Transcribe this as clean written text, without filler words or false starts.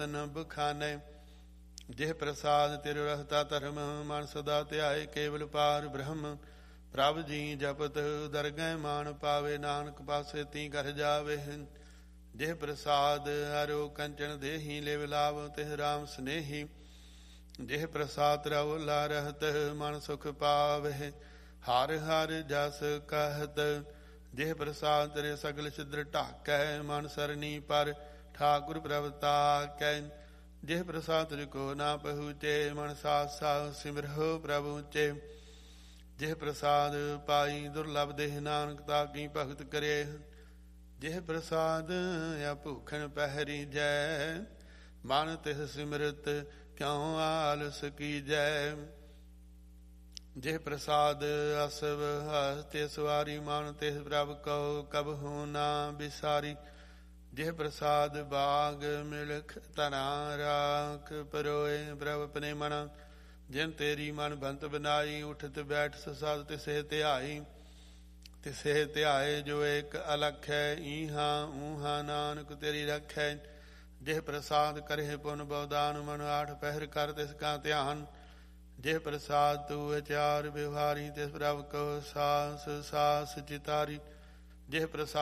ਬਖਾਨੈ। ਜਿਹ ਪ੍ਰਸਾਦ ਤੇਰੇ ਰਹਤਾ ਧਰਮ, ਮਨ ਸਦਾ ਧਿਆਏ ਕੇਵਲ ਪਾਰ ਬ੍ਰਹਮ। ਪ੍ਰਭ ਜੀ ਜਪਤ ਦਰਗਹਿ ਮਾਨ ਪਾਵੇ, ਨਾਨਕ ਪਾਸੇ ਤੀ ਕਰ ਜਾਵੇ। ਜਿਹ ਪ੍ਰਸਾਦ ਹਰੋ ਕੰਚਨ ਦੇਹੀ, ਲਿਵ ਲਾਭ ਤਿਹ ਰਾਮ ਸਨੇਹੀ। ਜਿਹ ਪ੍ਰਸਾਦ ਰਉ ਲਾ ਰਹਤ, ਮਨ ਸੁਖ ਪਾਵੇ, ਹਰ ਹਰ ਜਸ ਕਹਿਤ। ਜਿਹ ਪ੍ਰਸਾਦ ਤੇਰੇ ਸਗਲ ਛਿਦਰ ਢਾਕੈ, ਮਨ ਸਰਨੀ ਪਰ ਠਾਕੁਰ ਪ੍ਰਭ ਤਾਕੈ। ਜਿਹ ਪ੍ਰਸਾਦ ਤੁਝ ਕੋ ਨਾ ਪਹੁੰਚੇ, ਮਨ ਸਾਥ ਸਾਥ ਸਿਮਰਹੁ ਪ੍ਰਭ ਉੱਚੇ। ਜਿਹ ਪ੍ਰਸਾਦ ਪਾਈ ਦੁਰਲਭ ਦੇਹ, ਨਾਨਕ ਤਾਕੀ ਭਗਤ ਕਰੇ। ਜਿਹ ਪ੍ਰਸਾਦ ਆ ਭੂਖਣ ਪਹਿਰੀ ਜੈ, ਮਨ ਤਿਸ ਸਿਮਰਤ ਕਿਉ ਆਲਸ ਕੀਜੈ। ਜਿਹ ਪ੍ਰਸਾਦ ਅਸਵ ਹਸਤੇ ਸਵਾਰੀ, ਮਨ ਤਿਸ ਪ੍ਰਭ ਕਉ ਕਬਹੂ ਨਾ ਬਿਸਾਰੀ। ਜਿਹ ਪ੍ਰਸਾਦ ਬਾਗ ਮਿਲਖ ਧਨਾ, ਰਾਖ ਪਰੋਏ ਪ੍ਰਭ ਆਪਣੇ ਮਨ। ਜਿਨ ਤੇਰੀ ਮਨ ਬੰਤ ਬਨਾਈ, ਉਠਤ ਬੈਠ ਸਸਾਦ ਤਿਸੇ ਧਿਆਈ। ਤਿਸੇ ਧਿਆਏ ਜੋ ਏਕ ਅਲਖ ਹੈ, ਈਹਾਂ ਊਹਾਂ ਨਾਨਕ ਤੇਰੀ ਰਖੈ। ਜਿਹ ਪ੍ਰਸਾਦ ਕਰੇ ਪੁਨ ਬਉਦਾਨ, ਮਨ ਆਠ ਪਹਿਰ ਕਰ ਤਿਸ ਕਾ ਧਿਆਨ। ਜਿਹ ਪ੍ਰਸਾਦ ਤੂ ਅਚਾਰ ਵਿਵਹਾਰੀ, ਤਿਸ ਪ੍ਰਭ ਕਉ ਸਾਸ ਸਾਸ ਚਿਤਾਰੀ। ਜਿਹ ਪ੍ਰਸਾਦ